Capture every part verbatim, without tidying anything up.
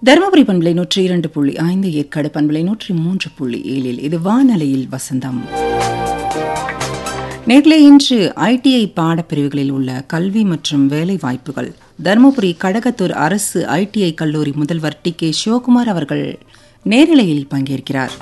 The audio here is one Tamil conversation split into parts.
தருமபுரி பண்பலை நூற்றி இரண்டு புள்ளி ஐந்து, ஏற்காடு பண்பலை நூற்றி மூன்று புள்ளி ஏழில் இது வானலையில் வசந்தம். நேர்களை இன்று ஐடிஐ பாடப்பிரிவுகளில் உள்ள கல்வி மற்றும் வேலை வாய்ப்புகள் தருமபுரி கடகத்தூர் அரசு ஐடிஐ கல்லூரி முதல்வர் டி கே சிவகுமார் அவர்கள் நேரலையில் பங்கேற்கிறார்.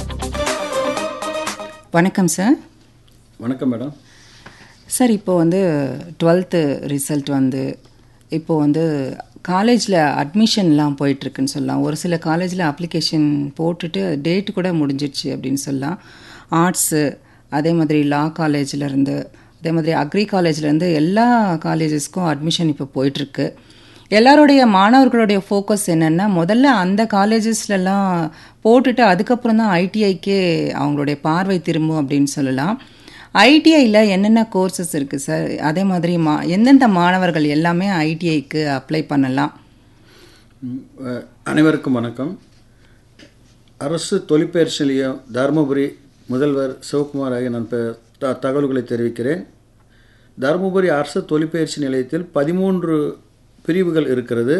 வணக்கம் சார். வணக்கம் மேடம். சார், இப்போ வந்து டுவெல்த்து ரிசல்ட் வந்து இப்போ வந்து காலேஜில் அட்மிஷன்லாம் போயிட்டுருக்குன்னு சொல்லலாம். ஒரு சில காலேஜில் அப்ளிகேஷன் போட்டுட்டு டேட்டு கூட முடிஞ்சிடுச்சு அப்படின்னு சொல்லலாம். ஆர்ட்ஸு, அதே மாதிரி லா காலேஜிலேருந்து, அதே மாதிரி அக்ரி காலேஜ்லேருந்து எல்லா காலேஜஸ்க்கும் அட்மிஷன் இப்போ போயிட்டுருக்கு. எல்லாருடைய மாணவர்களுடைய ஃபோக்கஸ் என்னென்னா, முதல்ல அந்த காலேஜஸ்லலாம் போட்டுட்டு அதுக்கப்புறம் தான் ஐடிஐக்கே அவங்களுடைய பார்வை திரும்பும் அப்படின்னு சொல்லலாம். ஐடிஐயில் என்னென்ன கோர்சஸ் இருக்குது சார்? அதே மாதிரி மா எந்தெந்த மாணவர்கள் எல்லாமே ஐடிஐக்கு அப்ளை பண்ணலாம்? அனைவருக்கும் வணக்கம். அரசு தொழிற்பயிற்சி நிலையம் தருமபுரி முதல்வர் சிவகுமார் ஆகிய நான் த தகவல்களை தெரிவிக்கிறேன். தருமபுரி அரசு தொழிற்பயிற்சி நிலையத்தில் பதிமூன்று பிரிவுகள் இருக்கிறது.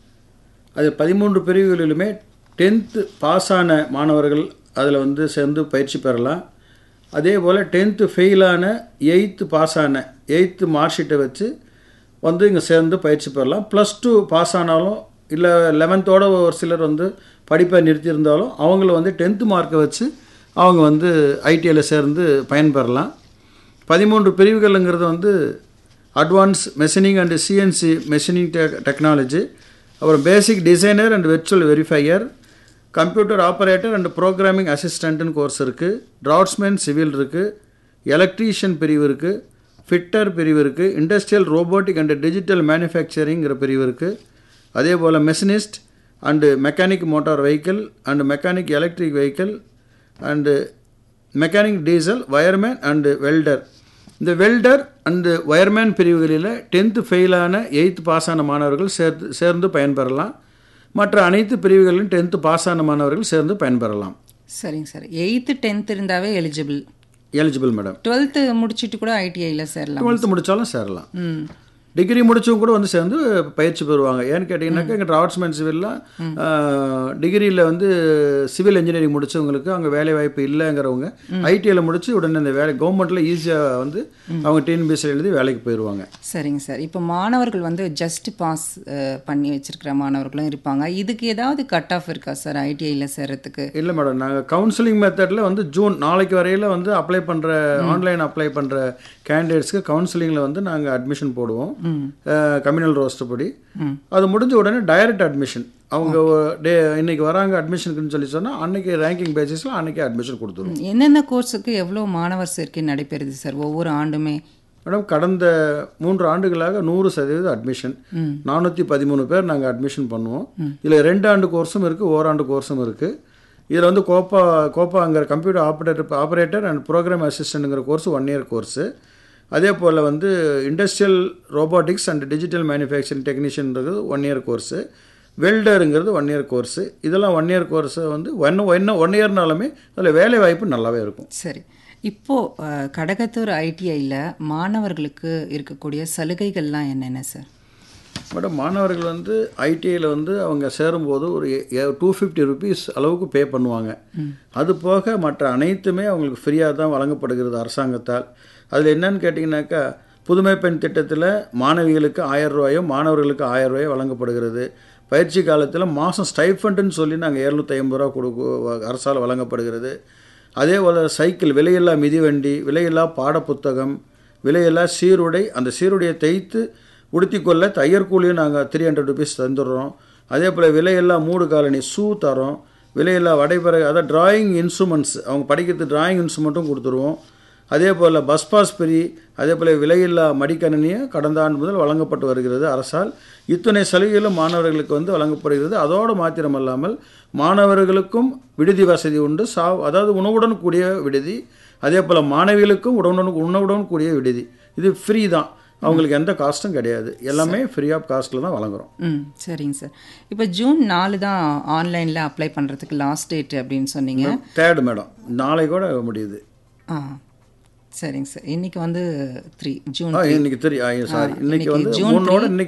அது பதிமூன்று பிரிவுகளிலுமே டென்த்து பாஸ் ஆன மாணவர்கள் அதில் வந்து சேர்ந்து பயிற்சி பெறலாம். அதே போல் டென்த்து ஃபெயிலான, எயித்து பாஸ் ஆன, எயித்து மார்க் ஷீட்டை வச்சு வந்து இங்கே சேர்ந்து பயிற்சி பெறலாம். ப்ளஸ் டூ பாஸ் ஆனாலும் இல்லை லெவன்த்தோடு ஒரு சிலர் வந்து படிப்பை நிறுத்தியிருந்தாலும் அவங்கள வந்து டென்த்து மார்க்கை வச்சு அவங்க வந்து ஐடிஐயில் சேர்ந்து பயன்பெறலாம். பதிமூன்று பிரிவுகளுங்கிறது வந்து advance machining and CNC machining டெ டெக்னாலஜி, அப்புறம் பேசிக் designer and virtual verifier, computer operator and programming அசிஸ்டண்ட்டுன்னு course இருக்குது, டிராஃப்ட்ஸ்மேன் சிவில் இருக்குது, எலக்ட்ரீஷியன் பிரிவு இருக்குது, ஃபிட்டர் பிரிவு இருக்குது, இண்டஸ்ட்ரியல் ரோபோட்டிக் அண்ட் டிஜிட்டல் மேனுஃபேக்சரிங்கிற பிரிவு இருக்குது. அதே போல் machinist and mechanic motor vehicle and mechanic electric vehicle and mechanic diesel, wireman and welder. இந்த வெல்டர் அண்டு வயர்மேன் பிரிவுகளில் டென்த்து ஃபெயிலான, எயித்து பாஸ் ஆன மாணவர்கள் சேர்த்து சேர்ந்து பயன்பெறலாம். மற்ற அனைத்து பிரிவுகளிலும் டென்த்து பாஸ் ஆன மாணவர்கள் சேர்ந்து பயன்பெறலாம். சரிங்க சார். எயித்து டென்த் இருந்தாவே எலிஜிபிள் எலிஜிபிள் மேடம். டுவெல்த்து முடிச்சுட்டு கூட ஐடிஐயில் சேரலாம். டுவெல்த்து முடித்தாலும் சேரலாம். டிகிரி முடிச்சவங்க கூட வந்து சேர்ந்து பயிற்சி பெறுவாங்க. ஏன்னு கேட்டிங்கன்னாக்கா, எங்கள் டிராஃப்ட்ஸ்மேன் சிவில்லாம் டிகிரியில் வந்து சிவில் இன்ஜினியரிங் முடித்தவங்களுக்கு அங்கே வேலை வாய்ப்பு இல்லைங்கிறவங்க ஐடிஐயில் முடித்து உடனே இந்த வேலை கவர்மெண்ட்டில் ஈஸியாக வந்து அவங்க டிஎன்பிஎஸ்சி எழுதி வேலைக்கு போயிடுவாங்க. சரிங்க சார். இப்போ மாணவர்கள் வந்து ஜஸ்ட் பாஸ் பண்ணி வச்சுருக்கிற மாணவர்களும் இருப்பாங்க. இதுக்கு ஏதாவது கட் ஆஃப் இருக்கா சார் ஐடிஐயில் சேர்கிறதுக்கு? இல்லை மேடம், நாங்கள் கவுன்சிலிங் மெத்தடில் வந்து ஜூன் நாளைக்கு வரையில் வந்து அப்ளை பண்ணுற ஆன்லைன் அப்ளை பண்ணுற கேண்டிடேட்ஸ்க்கு கவுன்சிலிங்கில் வந்து நாங்கள் அட்மிஷன் போடுவோம். கம்யூனல் ரோஸ்டர் படி அது முடிஞ்ச உடனே டைரக்ட் அட்மிஷன். அவங்க டே இன்னைக்கு வராங்க அட்மிஷனுக்குன்னு சொல்லி சொன்னால் அன்னைக்கு ரேங்கிங் பேசிஸில் அன்னைக்கே அட்மிஷன் கொடுத்துருவோம். என்னென்ன கோர்ஸுக்கு எவ்வளோ மாணவர் சேர்க்கை நடைபெறுது சார் ஒவ்வொரு ஆண்டுமே? மேடம், கடந்த மூன்று ஆண்டுகளாக நூறு சதவீதம் அட்மிஷன், நானூற்றி பதிமூணு பேர் நாங்கள் அட்மிஷன் பண்ணுவோம். இதில் ரெண்டு ஆண்டு கோர்ஸும் இருக்குது, ஓராண்டு கோர்ஸும் இருக்குது. இதில் வந்து Koppa கோப்பாங்கிற computer operator operator and program அசிஸ்டண்ட்டுங்கிற course one year course. அதே போல் வந்து industrial robotics and digital manufacturing டெக்னீஷியன்றது one year course. வெல்டருங்கிறது one year course. இதெல்லாம் ஒன் இயர் கோர்ஸு வந்து ஒன் ஒன் ஒன் இயர்னாலுமே அதில் வேலை வாய்ப்பு நல்லாவே இருக்கும். சரி. இப்போது கடகத்தூர் ஐடிஐயில் மாணவர்களுக்கு இருக்கக்கூடிய சலுகைகள்லாம் என்னென்ன சார்? மேடம், மாணவர்கள் வந்து ஐடிஐயில் வந்து அவங்க சேரும்போது ஒரு டூ ஃபிஃப்டி ருபீஸ் அளவுக்கு பே பண்ணுவாங்க. அது போக மற்ற அனைத்துமே அவங்களுக்கு ஃப்ரீயாக தான் வழங்கப்படுகிறது அரசாங்கத்தால். அதில் என்னன்னு கேட்டிங்கனாக்கா, புதுமை பெண் திட்டத்தில் மாணவிகளுக்கு ஆயிரம் ரூபாயும் மாணவர்களுக்கு ஆயிரம் ரூபாயும் வழங்கப்படுகிறது. பயிற்சி காலத்தில் மாதம் ஸ்டைஃபண்டுன்னு சொல்லி நாங்கள் இரநூத்தி ஐம்பது ரூபா கொடுக்க அரசால் வழங்கப்படுகிறது. அதே போல் சைக்கிள், விலையில்லா மிதிவண்டி, விலையில்லா பாடப்புத்தகம், விலையில்லா சீருடை, அந்த சீருடையை தைத்து உடுத்திக்கொள்ள தையர் கூலியும் நாங்கள் த்ரீ ஹண்ட்ரட் ருபீஸ் தந்துடுறோம். அதே போல் விலையில்லா மூடு காலனி ஷூ தரோம். விலையில்லா வடைபெற அதாவது டிராயிங் இன்ஸ்ட்ருமெண்ட்ஸ், அவங்க படிக்கிறது டிராயிங் இன்ஸ்ட்ருமெண்ட்டும் கொடுத்துருவோம். அதே போல் பஸ் பாஸ் ஃப்ரீ, அதே போல் விலையில்லா மடிக்கணினியும் கடந்த ஆண்டு முதல் வழங்கப்பட்டு வருகிறது அரசால். இத்தனை சலுகைகளும் மாணவர்களுக்கு வந்து வழங்கப்படுகிறது. அதோடு மாத்திரமல்லாமல் மாணவர்களுக்கும் விடுதி வசதி உண்டு. சா அதாவது உணவுடன் கூடிய விடுதி, அதே போல் மாணவிகளுக்கும் உணவுடன் உணவுடன் கூடிய விடுதி. இது ஃப்ரீ தான், அவங்களுக்கு எந்த காஸ்ட்டும் கிடையாது. எல்லாமே ஃப்ரீ ஆஃப் காஸ்ட்டில் தான் வழங்குறோம். ம் சரிங்க சார். இப்போ ஜூன் நாலு தான் ஆன்லைனில் அப்ளை பண்ணுறதுக்கு லாஸ்ட் டேட் அப்படின்னு சொன்னீங்க. தேர்டு மேடம், நாளை கூட முடியுது. ஆ சரிங்க சார். இன்னைக்கு வந்து த்ரீ ஜூன் இன்னைக்கு த்ரீ சாரி இன்னைக்கு வந்து ஜூனோட இன்னைக்கு